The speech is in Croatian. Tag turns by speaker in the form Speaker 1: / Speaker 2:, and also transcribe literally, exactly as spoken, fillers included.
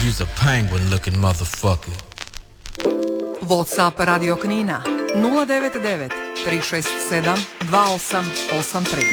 Speaker 1: You's a penguin looking motherfucker.
Speaker 2: WhatsApp Radio Knina nula devet devet tri šest sedam dva osam osam tri.